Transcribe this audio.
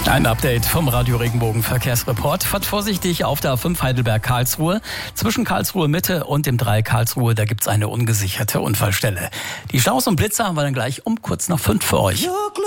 Ein Update vom Radio Regenbogen Verkehrsreport. Fahrt vorsichtig auf der A5 Heidelberg-Karlsruhe. Zwischen Karlsruhe Mitte und dem 3 Karlsruhe, da gibt's eine ungesicherte Unfallstelle. Die Staus und Blitzer haben wir dann gleich um kurz nach 5 für euch.